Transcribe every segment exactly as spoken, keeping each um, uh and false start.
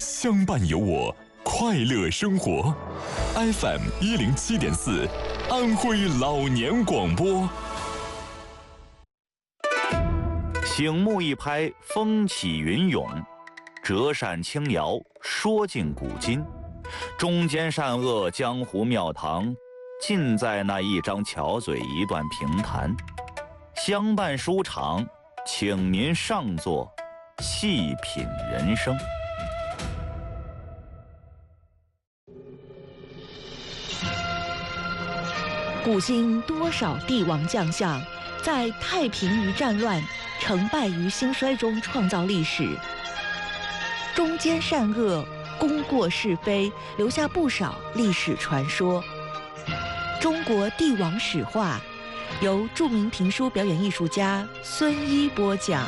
相伴有我，快乐生活。F M 一零七点四，安徽老年广播。 醒目一拍，风起云涌；折扇轻摇，说尽古今。中间善恶，江湖庙堂，尽在那一张巧嘴，一段评弹。相伴书场，请您上座，细品人生。 古今多少帝王将相，在太平于战乱、成败于兴衰中创造历史，中间善恶、功过是非，留下不少历史传说。中国帝王史话，由著名评书表演艺术家孙一播讲。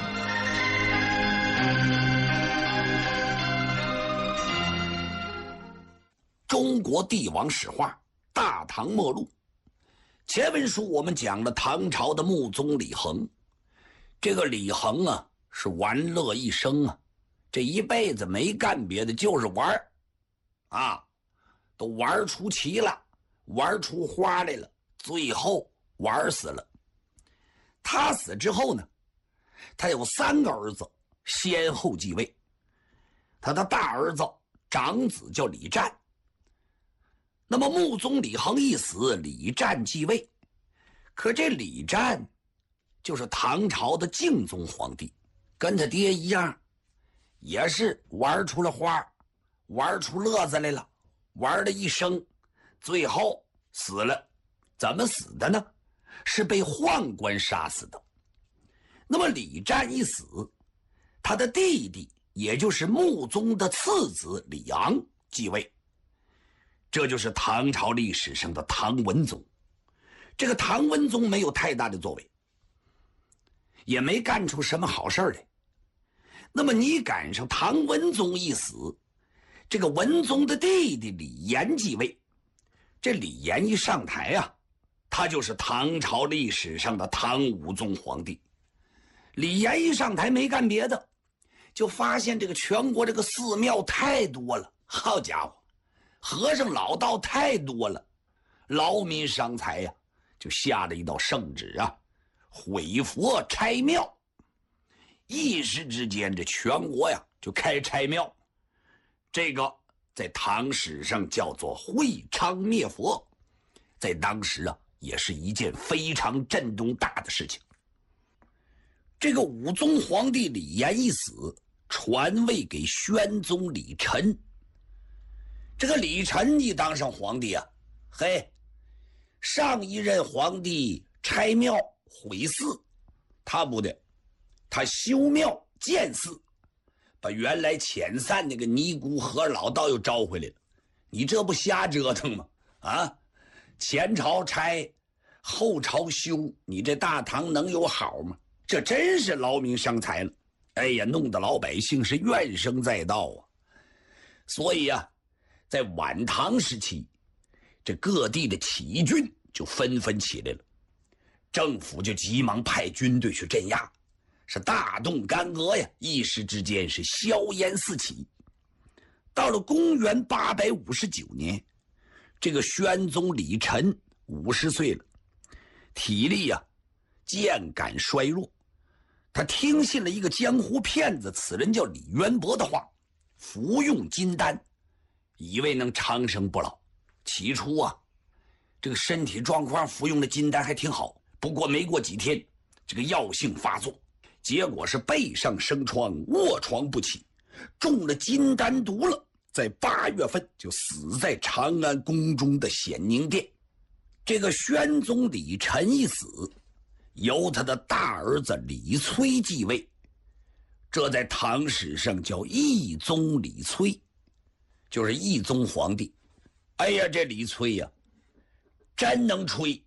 中国帝王史话，大唐末路。前文书我们讲了唐朝的穆宗李恒，这个李恒啊是玩乐一生啊，这一辈子没干别的，就是玩啊，都玩出奇了，玩出花来了，最后玩死了。他死之后呢，他有三个儿子先后继位，他的大儿子长子叫李湛。那么穆宗李恒一死，李湛继位。可这李湛就是唐朝的敬宗皇帝，跟他爹一样，也是玩出了花，玩出乐子来了，玩了一生，最后死了。怎么死的呢？是被宦官杀死的。那么李湛一死，他的弟弟也就是穆宗的次子李昂继位，这就是唐朝历史上的唐文宗。这个唐文宗没有太大的作为，也没干出什么好事来。那么你赶上唐文宗一死，这个文宗的弟弟李炎继位。这李炎一上台啊，他就是唐朝历史上的唐武宗皇帝。李炎一上台没干别的，就发现这个全国这个寺庙太多了，好家伙，和尚老道太多了，劳民伤财呀、啊，就下了一道圣旨啊，毁佛拆庙。一时之间，这全国呀就开拆庙，这个在唐史上叫做会昌灭佛，在当时啊也是一件非常震动大的事情。这个武宗皇帝李炎一死，传位给宣宗李忱。这个李忱一当上皇帝啊，嘿，上一任皇帝拆庙毁寺，他不的，他修庙建寺，把原来遣散那个尼姑和老道又招回来了。你这不瞎折腾吗？啊，前朝拆，后朝修，你这大唐能有好吗？这真是劳民伤财了。哎呀，弄得老百姓是怨声载道啊。所以啊，在晚唐时期，这各地的起义军就纷纷起来了，政府就急忙派军队去镇压，是大动干戈呀，一时之间是硝烟四起。到了公元八百五十九年，这个宣宗李忱五十岁了，体力呀、啊、渐感衰弱。他听信了一个江湖骗子，此人叫李渊博的话，服用金丹，以为能长生不老。起初啊，这个身体状况服用的金丹还挺好，不过没过几天，这个药性发作，结果是背上生疮，卧床不起，中了金丹毒了。在八月份就死在长安宫中的显宁殿。这个宣宗李忱一死，由他的大儿子李崔继位，这在唐史上叫懿宗李崔，就是懿宗皇帝。哎呀，这李崔呀、啊，真能吹，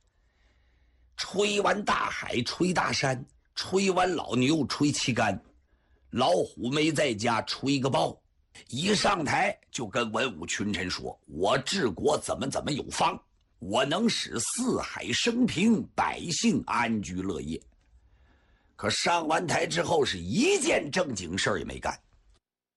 吹完大海，吹大山，吹完老牛，吹旗杆，老虎没在家，吹个豹。一上台就跟文武群臣说，我治国怎么怎么有方，我能使四海升平，百姓安居乐业。可上完台之后是一件正经事儿也没干。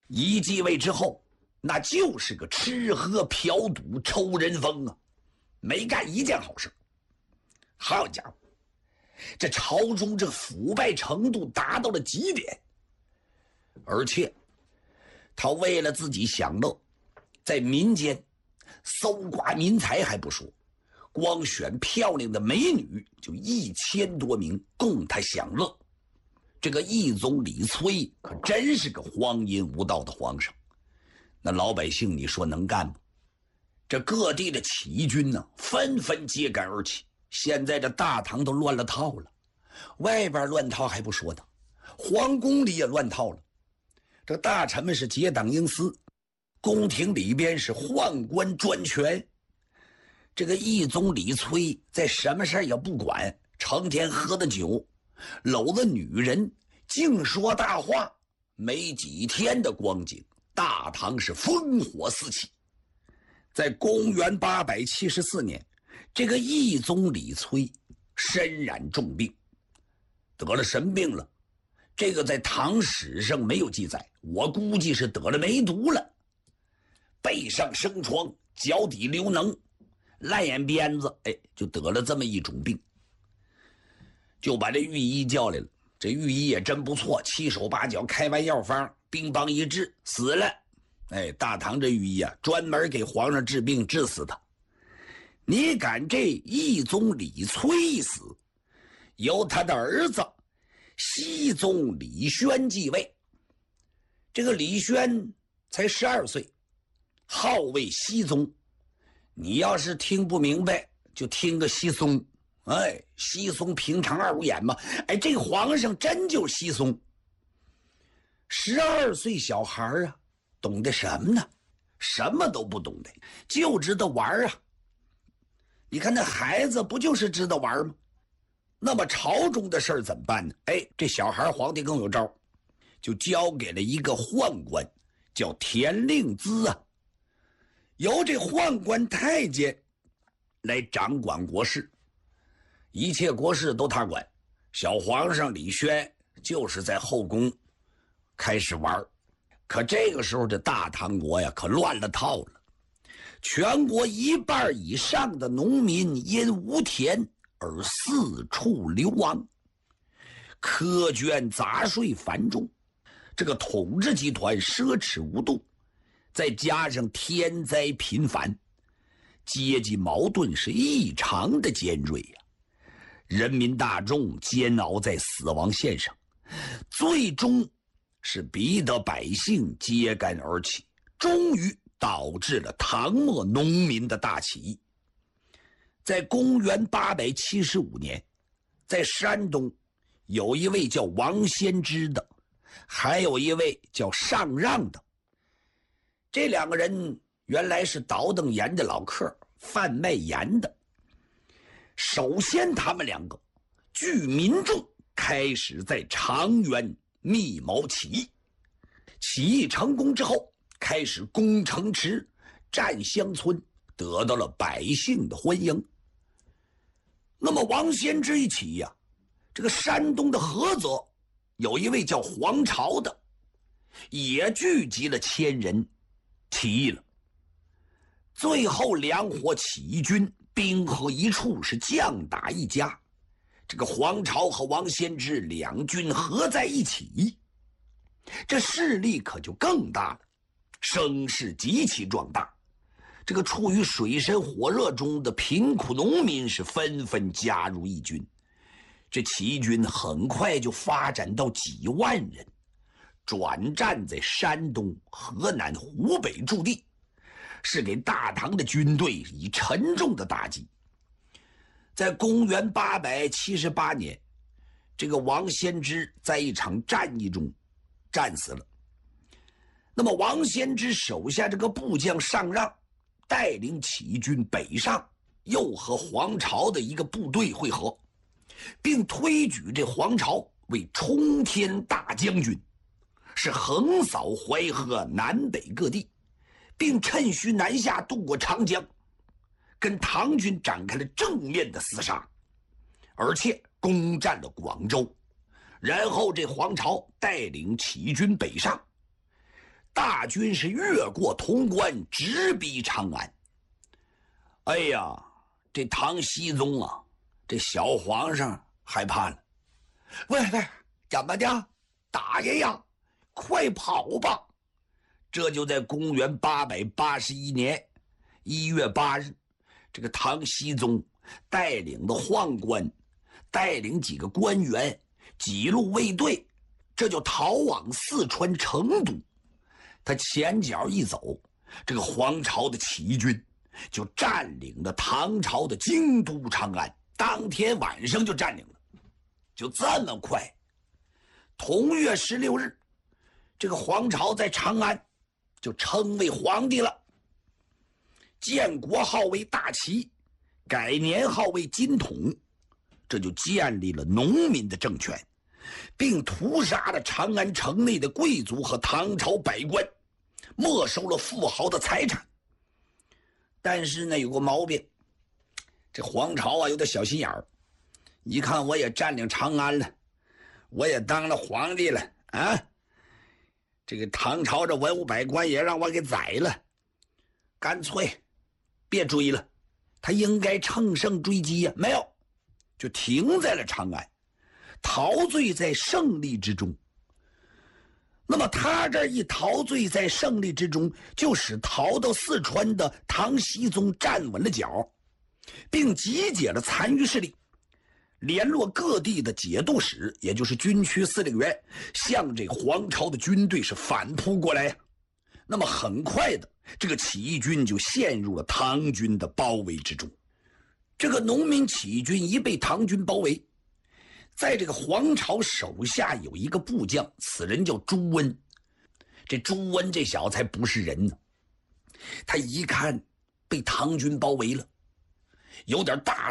一继位之后，那就是个吃喝嫖赌抽人风啊，没干一件好事。好家伙，这朝中这腐败程度达到了极点，而且他为了自己享乐，在民间搜刮民财还不说，光选漂亮的美女就一千多名供他享乐。这个懿宗李璁可真是个荒淫无道的皇上，那老百姓你说能干吗？这各地的起义军呢，纷纷揭竿而起。现在这大唐都乱了套了，外边乱套还不说呢，皇宫里也乱套了。这大臣们是结党营私，宫廷里边是宦官专权。这个懿宗李璁在什么事也不管，成天喝的酒，搂着女人，净说大话。没几天的光景，大唐是烽火四起。在公元八百七十四年，这个懿宗李璁身染重病，得了神病了。这个在唐史上没有记载，我估计是得了梅毒了。背上生疮，脚底流脓，烂眼鞭子，哎，就得了这么一种病。就把这御医叫来了，这御医也真不错，七手八脚开完药方，兵帮一治，死了。哎，大唐这御医啊，专门给皇上治病，治死他。你敢这懿宗李璁死，由他的儿子熹宗李轩继位。这个李轩才十二岁，号为熹宗。你要是听不明白，就听个熹松。哎，熹松平常二五眼嘛。哎，这个皇上真就是熹松。十二岁小孩啊，懂得什么呢？什么都不懂得，就知道玩啊。你看那孩子不就是知道玩吗？那么朝中的事儿怎么办呢？哎，这小孩皇帝更有招，就交给了一个宦官，叫田令孜啊。由这宦官太监来掌管国事，一切国事都他管。小皇上李轩就是在后宫开始玩，可这个时候这大唐国呀，可乱了套了。全国一半以上的农民因无田而四处流亡，苛捐杂税繁重，这个统治集团奢侈无度，再加上天灾频繁，阶级矛盾是异常的尖锐呀、啊。人民大众煎熬在死亡线上，最终是逼得百姓揭竿而起，终于导致了唐末农民的大起义。在公元八百七十五年，在山东有一位叫王先知的，还有一位叫上让的。这两个人原来是倒腾盐的老客，贩卖盐的。首先他们两个聚民众，开始在长垣密谋起义。起义成功之后，开始攻城池、占乡村，得到了百姓的欢迎。那么王先知一起呀、啊，这个山东的菏泽有一位叫黄巢的，也聚集了千人起义了。最后两伙起义军兵合一处，是将打一家。这个黄巢和王先知两军合在一起，这势力可就更大了，声势极其壮大。这个处于水深火热中的贫苦农民是纷纷加入义军，这起义军很快就发展到几万人，转战在山东、河南、湖北驻地，是给大唐的军队以沉重的打击。在公元八百七十八年，这个王先知在一场战役中战死了。那么王先知手下这个部将上让带领起义军北上，又和黄巢的一个部队会合，并推举这黄巢为冲天大将军，是横扫淮河南北各地，并趁虚南下渡过长江，跟唐军展开了正面的厮杀，而且攻占了广州。然后这黄巢带领起义军北上， 大军是越过潼关，直逼长安。哎呀，这唐僖宗啊，这小皇上害怕了。喂喂，怎么的，大爷呀，快跑吧！这就在公元八百八十一年一月八日，这个唐僖宗带领的宦官，带领几个官员，几路卫队，这就逃往四川成都。他前脚一走，这个黄巢的起义军就占领了唐朝的京都长安，当天晚上就占领了，就这么快。同月十六日，这个黄巢在长安就称为皇帝了，建国号为大齐，改年号为金统，这就建立了农民的政权，并屠杀了长安城内的贵族和唐朝百官，没收了富豪的财产。但是呢，有个毛病，这黄巢啊有点小心眼儿，一看我也占领长安了，我也当了皇帝了啊，这个唐朝这文武百官也让我给宰了，干脆别追了，他应该乘胜追击呀、啊，没有，就停在了长安，陶醉在胜利之中。那么他这一陶醉在胜利之中，就使逃到四川的唐僖宗站稳了脚，并集结了残余势力，联络各地的节度使，也就是军区司令员，向这黄巢的军队是反扑过来。那么很快的，这个起义军就陷入了唐军的包围之中。这个农民起义军一被唐军包围，在这个黄巢手下有一个部将，此人叫朱温。这朱温这小子才不是人呢，他一看被唐军包围了，有点大